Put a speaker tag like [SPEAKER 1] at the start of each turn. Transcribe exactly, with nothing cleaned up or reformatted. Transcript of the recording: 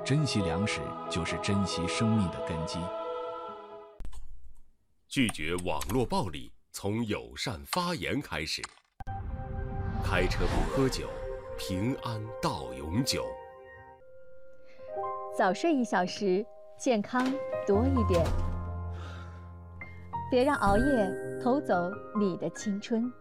[SPEAKER 1] 珍惜粮食就是珍惜生命的根基。
[SPEAKER 2] 拒绝网络暴力，从友善发言开始。开车不喝酒，平安到永久。
[SPEAKER 3] 早睡一小时，健康多一点。别让熬夜偷走你的青春。